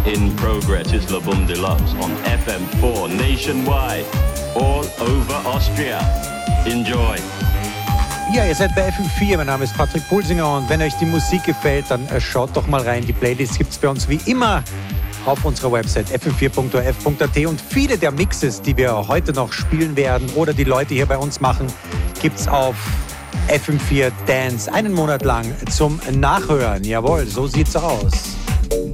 In progress is La Boom Deluxe on FM4 nationwide, all over Austria. Enjoy. Ja, ihr seid bei FM4, mein Name ist Patrick Pulsinger und wenn euch die Musik gefällt, dann schaut doch mal rein. Die Playlist gibt es bei uns wie immer auf unserer Website fm4.orf.at und viele der Mixes, die wir heute noch spielen werden oder die Leute hier bei uns machen, gibt es auf FM4 Dance einen Monat lang zum Nachhören. Jawohl, so sieht's aus.